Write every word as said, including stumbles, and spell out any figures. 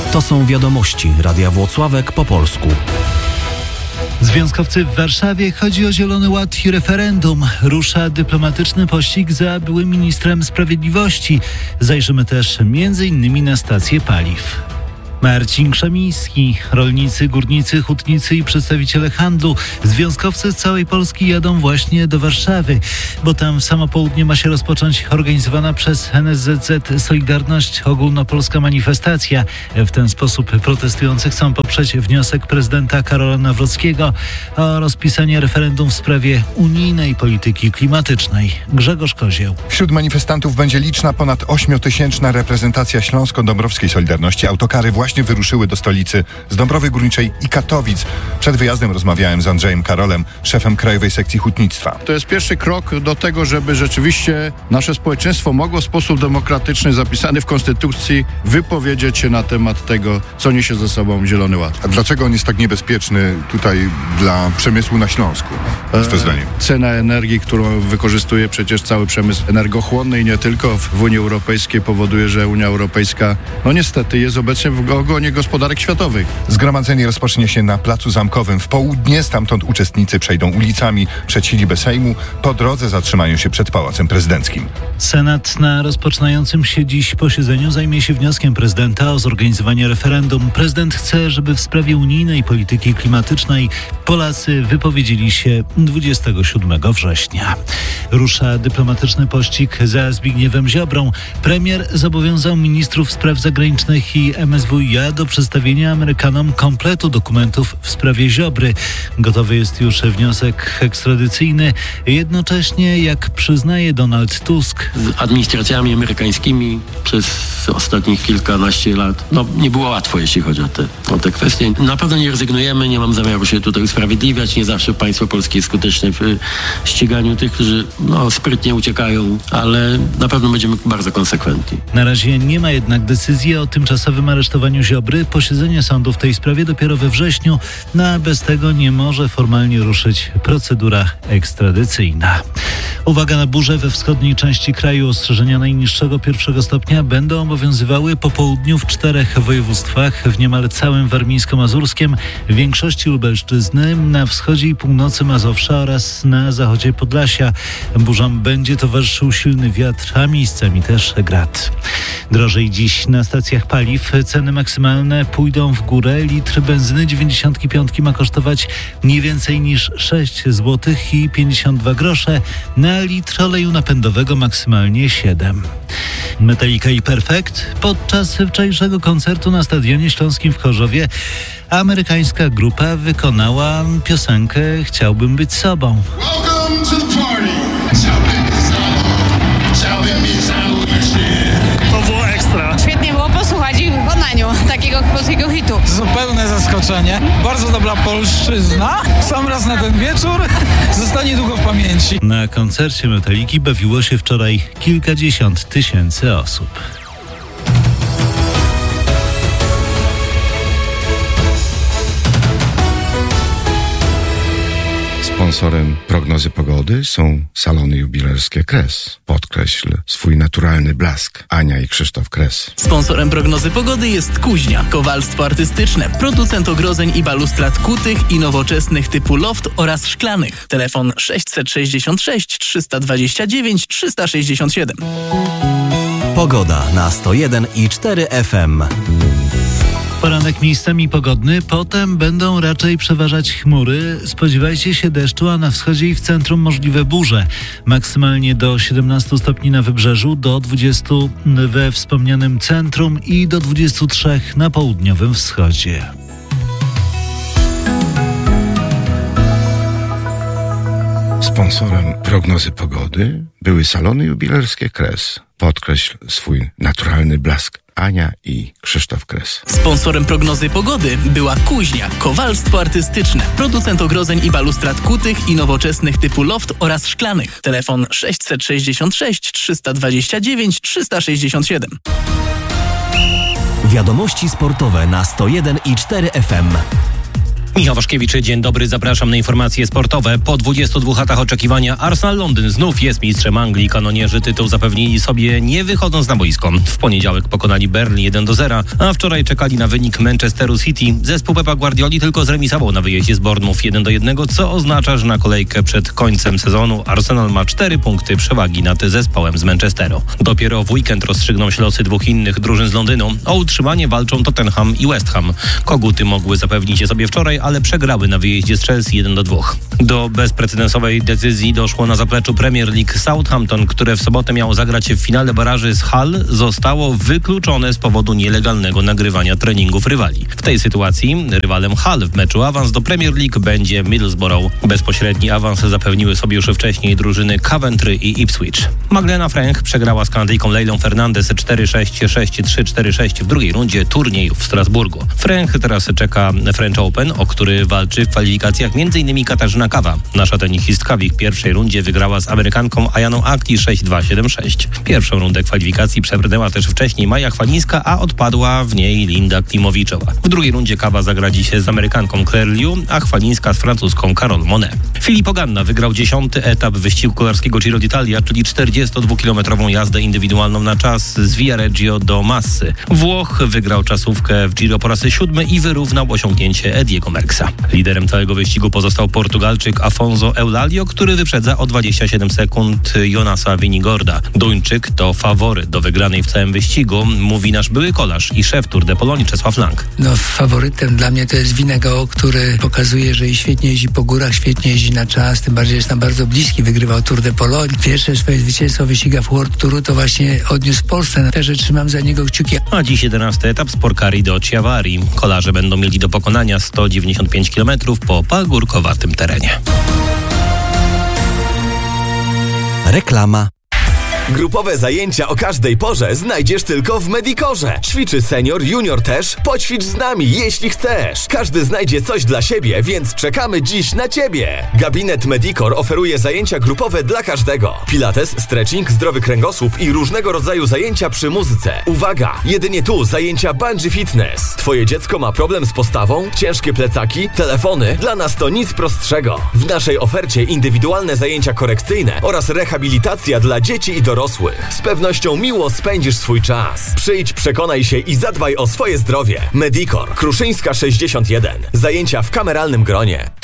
To są wiadomości Radia Włocławek po polsku. Związkowcy w Warszawie, chodzi o Zielony Ład i referendum. Rusza dyplomatyczny pościg za byłym ministrem sprawiedliwości. Zajrzymy też między innymi na stację paliw. Marcin Krzemiński, rolnicy, górnicy, hutnicy i przedstawiciele handlu. Związkowcy z całej Polski jadą właśnie do Warszawy, bo tam w samo południe ma się rozpocząć organizowana przez N S Z Z Solidarność ogólnopolska manifestacja. W ten sposób protestujący chcą poprzeć wniosek prezydenta Karola Nawrockiego o rozpisanie referendum w sprawie unijnej polityki klimatycznej. Grzegorz Kozieł. Wśród manifestantów będzie liczna ponad ośmiotysięczna reprezentacja Śląsko-Dąbrowskiej Solidarności. Autokary właśnie Właśnie wyruszyły do stolicy z Dąbrowy Górniczej i Katowic. Przed wyjazdem rozmawiałem z Andrzejem Karolem, szefem Krajowej Sekcji Hutnictwa. To jest pierwszy krok do tego, żeby rzeczywiście nasze społeczeństwo mogło w sposób demokratyczny, zapisany w Konstytucji, wypowiedzieć się na temat tego, co niesie ze sobą Zielony Ład. A dlaczego on jest tak niebezpieczny tutaj dla przemysłu na Śląsku? E, cena energii, którą wykorzystuje przecież cały przemysł energochłonny i nie tylko w Unii Europejskiej, powoduje, że Unia Europejska, no niestety, jest obecnie w ogonie gospodarek światowych. Zgromadzenie rozpocznie się na Placu Zamkowym w południe. Stamtąd uczestnicy przejdą ulicami przed siedzibę Sejmu. Po drodze zatrzymają się przed Pałacem Prezydenckim. Senat na rozpoczynającym się dziś posiedzeniu zajmie się wnioskiem prezydenta o zorganizowanie referendum. Prezydent chce, żeby w sprawie unijnej polityki klimatycznej Polacy wypowiedzieli się dwudziestego siódmego września. Rusza dyplomatyczny pościg za Zbigniewem Ziobrą. Premier zobowiązał ministrów spraw zagranicznych i M S W i A do przedstawienia Amerykanom kompletu dokumentów w sprawie Ziobry. Gotowy jest już wniosek ekstradycyjny. Jednocześnie, jak przyznaje Donald Tusk, z administracjami amerykańskimi przez ostatnich kilkanaście lat no, nie było łatwo, jeśli chodzi o te, o te kwestie. Na pewno nie rezygnujemy, nie mam zamiaru się tutaj usprawiedliwiać. Nie zawsze państwo polskie jest skuteczne w ściganiu tych, którzy no, sprytnie uciekają, ale na pewno będziemy bardzo konsekwentni. Na razie nie ma jednak decyzji o tymczasowym aresztowaniu Ziobry. Posiedzenie sądu w tej sprawie dopiero we wrześniu, no a bez tego nie może formalnie ruszyć procedura ekstradycyjna. Uwaga na burze we wschodniej części kraju. Ostrzeżenia najniższego pierwszego stopnia będą obowiązywały po południu w czterech województwach, w niemal całym warmińsko-mazurskiem, w większości Lubelszczyzny, na wschodzie i północy Mazowsza oraz na zachodzie Podlasia. Burzom będzie towarzyszył silny wiatr, a miejscami też grad. Drożej dziś na stacjach paliw. Ceny maksymalne pójdą w górę. Litr benzyny dziewięćdziesiąt pięć ma kosztować nie więcej niż sześć złotych i pięćdziesiąt dwa grosze. Na litr oleju napędowego maksymalnie siedem. Metallica i Perfect. Podczas wczorajszego koncertu na Stadionie Śląskim w Chorzowie amerykańska grupa wykonała piosenkę Chciałbym być sobą. Welcome to the party. Chciałbym być sobą. Chciałbym być cały. To było ekstra. Świetnie było posłuchać ich w wykonaniu takiego polskiego hitu. Zupełne zaskoczenie. Bardzo dobra polszczyzna. Sam raz na ten wieczór zostanie długo w pamięci. Na koncercie Metalliki bawiło się wczoraj kilkadziesiąt tysięcy osób. Sponsorem prognozy pogody są salony jubilerskie Kres. Podkreśl swój naturalny blask. Ania i Krzysztof Kres. Sponsorem prognozy pogody jest Kuźnia. Kowalstwo artystyczne. Producent ogrodzeń i balustrad kutych i nowoczesnych typu loft oraz szklanych. Telefon sześćset sześćdziesiąt sześć trzysta dwadzieścia dziewięć trzysta sześćdziesiąt siedem. Pogoda na sto jeden i cztery F M. Poranek miejscami pogodny, potem będą raczej przeważać chmury. Spodziewajcie się deszczu, a na wschodzie i w centrum możliwe burze. Maksymalnie do siedemnastu stopni na wybrzeżu, do dwudziestu we wspomnianym centrum i do dwudziestu trzech na południowym wschodzie. Sponsorem prognozy pogody były salony jubilerskie Kres. Podkreśl swój naturalny blask. Ania i Krzysztof Kres. Sponsorem prognozy pogody była Kuźnia. Kowalstwo artystyczne. Producent ogrodzeń i balustrad kutych i nowoczesnych typu loft oraz szklanych. Telefon sześćset sześćdziesiąt sześć trzysta dwadzieścia dziewięć trzysta sześćdziesiąt siedem. Wiadomości sportowe na sto jeden i cztery F M. Michał Waszkiewicz, dzień dobry, zapraszam na informacje sportowe. Po dwudziestu dwóch latach oczekiwania Arsenal Londyn znów jest mistrzem Anglii. Kanonierzy tytuł zapewnili sobie nie wychodząc na boisko. W poniedziałek pokonali Burnley jeden do zera, a wczoraj czekali na wynik Manchesteru City. Zespół Pepa Guardioli tylko zremisował na wyjeździe z Bournemouth jeden do jednego, co oznacza, że na kolejkę przed końcem sezonu Arsenal ma cztery punkty przewagi nad zespołem z Manchesteru. Dopiero w weekend rozstrzygną się losy dwóch innych drużyn z Londynu. O utrzymanie walczą Tottenham i West Ham. Koguty mogły zapewnić je sobie wczoraj, ale przegrały na wyjeździe z Chelsea jeden do dwóch. Do bezprecedensowej decyzji doszło na zapleczu Premier League. Southampton, które w sobotę miało zagrać w finale baraży z Hull, zostało wykluczone z powodu nielegalnego nagrywania treningów rywali. W tej sytuacji rywalem Hull w meczu awans do Premier League będzie Middlesbrough. Bezpośredni awans zapewniły sobie już wcześniej drużyny Coventry i Ipswich. Magdalena Fręch przegrała z Kanadyjką Leilą Fernandez cztery sześć, sześć trzy, cztery sześć w drugiej rundzie turnieju w Strasburgu. Fręch teraz czeka French Open, o który walczy w kwalifikacjach m.in. Katarzyna Kawa. Nasza tenisistka w ich pierwszej rundzie wygrała z Amerykanką Ayaną Akli sześć dwa, siedem sześć. Pierwszą rundę kwalifikacji przebrnęła też wcześniej Maja Chwalińska, a odpadła w niej Linda Klimowiczowa. W drugiej rundzie Kawa zagra dziś z Amerykanką Claire Liu, a Chwalińska z francuską Carole Monet. Filippo Ganna wygrał dziesiąty etap wyścigu kolarskiego Giro d'Italia, czyli czterdziestodwukilometrową jazdę indywidualną na czas z Viareggio do Massy. Włoch wygrał czasówkę w Giro po raz siódmy i wyrównał osiągnięcie Ediego Merckxa. Liderem całego wyścigu pozostał Portugalczyk Afonso Eulalio, który wyprzedza o dwadzieścia siedem sekund Jonasa Vinigorda. Duńczyk to faworyt do wygranej w całym wyścigu, mówi nasz były kolarz i szef Tour de Pologne Czesław Lang. No faworytem dla mnie to jest Vinegar, który pokazuje, że świetnie jeździ po górach, świetnie jeździ na czas, tym bardziej jest nam bardzo bliski, wygrywał Tour de Pologne. Pierwsze swoje zwycięstwo w wyścigach World Touru to właśnie odniósł w Polsce. Też trzymam za niego kciuki. A dziś jedenasty etap z Porcari do Chiavari. Kolarze będą mieli do pokonania sto dziewięćdziesiąt pięć kilometrów po pagórkowatym terenie. Reklama. Grupowe zajęcia o każdej porze znajdziesz tylko w Medicorze. Ćwiczy senior, junior też. Poćwicz z nami, jeśli chcesz. Każdy znajdzie coś dla siebie, więc czekamy dziś na Ciebie. Gabinet Medicor oferuje zajęcia grupowe dla każdego. Pilates, stretching, zdrowy kręgosłup i różnego rodzaju zajęcia przy muzyce. Uwaga! Jedynie tu zajęcia Bungee Fitness. Twoje dziecko ma problem z postawą? Ciężkie plecaki? Telefony? Dla nas to nic prostszego. W naszej ofercie indywidualne zajęcia korekcyjne oraz rehabilitacja dla dzieci i dorosłych. Dorosłych. Z pewnością miło spędzisz swój czas. Przyjdź, przekonaj się i zadbaj o swoje zdrowie. Medicor, Kruszyńska sześćdziesiąt jeden. Zajęcia w kameralnym gronie.